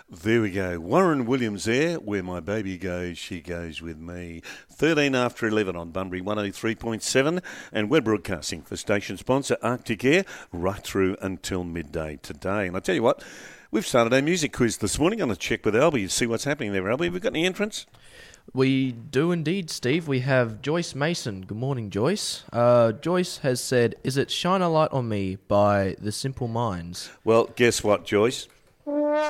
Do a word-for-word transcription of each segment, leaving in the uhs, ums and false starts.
There we go. Warren Williams there. Where my baby goes, she goes with me. thirteen after eleven on Bunbury one oh three point seven, and we're broadcasting for station sponsor Arctic Air right through until midday today. And I tell you what, we've started our music quiz this morning. I'm going to check with Albie to see what's happening there. Albie, have we got any entrants? We do indeed, Steve. We have Joyce Mason. Good morning, Joyce. Uh, Joyce has said, is it Shine a Light on Me by The Simple Minds? Well, guess what, Joyce? I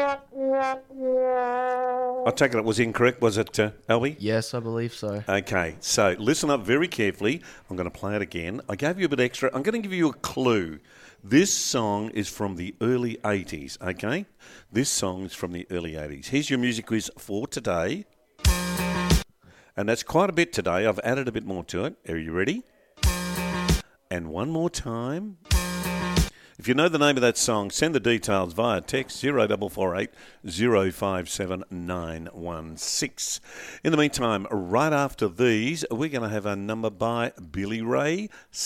take it it was incorrect, was it, uh, Albie? Yes, I believe so. Okay, so listen up very carefully. I'm going to play it again. I gave you a bit extra. I'm going to give you a clue. This song is from the early eighties, okay? This song is from the early eighties. Here's your music quiz for today. And that's quite a bit today. I've added a bit more to it. Are you ready? And one more time. If you know the name of that song, send the details via text zero four four eight zero five seven nine one six. In the meantime, right after these, we're going to have a number by Billy Ray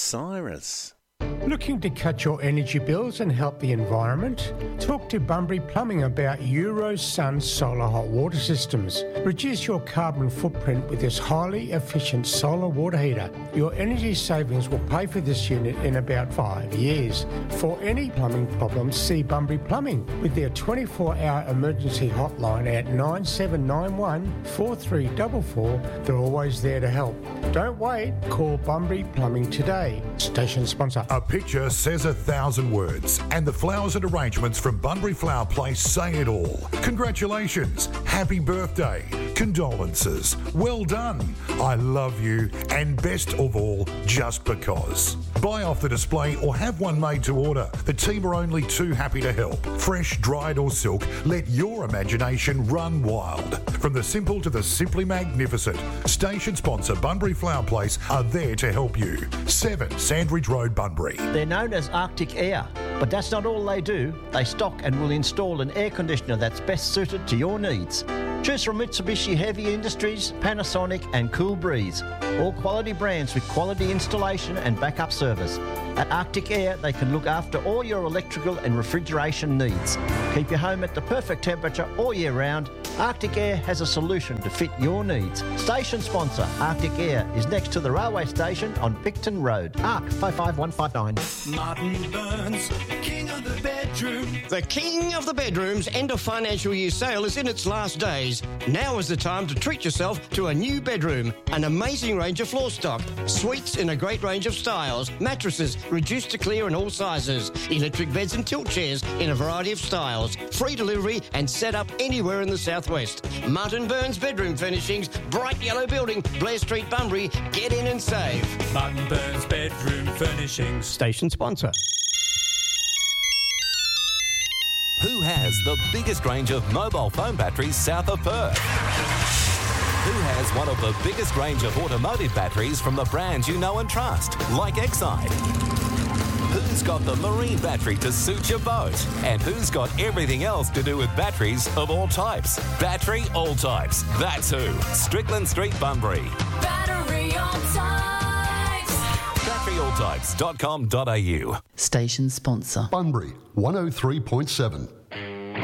Cyrus. Looking to cut your energy bills and help the environment? Talk to Bunbury Plumbing about Eurosun solar hot water systems. Reduce your carbon footprint with this highly efficient solar water heater. Your energy savings will pay for this unit in about five years. For any plumbing problems, see Bunbury Plumbing with their twenty-four hour emergency hotline at nine seven nine one, four three four four. They're always there to help. Don't wait. Call Bunbury Plumbing today. Station sponsor. A picture says a thousand words, and the flowers and arrangements from Bunbury Flower Place say it all. Congratulations, happy birthday, condolences, well done, I love you, and best of all, just because. Buy off the display or have one made to order. The team are only too happy to help. Fresh, dried or silk, let your imagination run wild. From the simple to the simply magnificent, station sponsor Bunbury Flower Place are there to help you. seven Sandridge Road, Bunbury. They're known as Arctic Air, but that's not all they do. They stock and will install an air conditioner that's best suited to your needs. Choose from Mitsubishi Heavy Industries, Panasonic and Cool Breeze. All quality brands with quality installation and backup service. At Arctic Air, they can look after all your electrical and refrigeration needs. Keep your home at the perfect temperature all year round. Arctic Air has a solution to fit your needs. Station sponsor Arctic Air is next to the railway station on Picton Road. A R C five five one five nine. Martin Burns, king of the bedroom. The King of the Bedrooms end of financial year sale is in its last days. Now is the time to treat yourself to a new bedroom. An amazing range of floor stock, suites in a great range of styles, mattresses reduced to clear in all sizes, electric beds and tilt chairs in a variety of styles, free delivery and set up anywhere in the southwest. Martin Burns Bedroom Furnishings, Bright Yellow Building, Blair Street, Bunbury. Get in and save. Martin Burns Bedroom Furnishings. Station sponsor. Who has the biggest range of mobile phone batteries south of Perth? Who has one of the biggest range of automotive batteries from the brands you know and trust, like Exide? Who's got the marine battery to suit your boat? And who's got everything else to do with batteries of all types? Battery All Types. That's who. Strickland Street, Bunbury. Battery All Types. battery all types dot com dot a u. Station sponsor. Bunbury one oh three point seven.